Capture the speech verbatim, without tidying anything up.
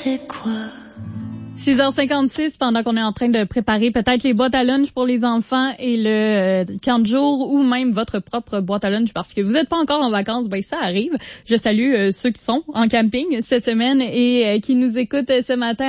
c'est quoi? six heures cinquante-six, pendant qu'on est en train de préparer peut-être les boîtes à lunch pour les enfants et le euh, camp de jour ou même votre propre boîte à lunch parce que vous n'êtes pas encore en vacances, ben ça arrive. Je salue euh, ceux qui sont en camping cette semaine et euh, qui nous écoutent ce matin.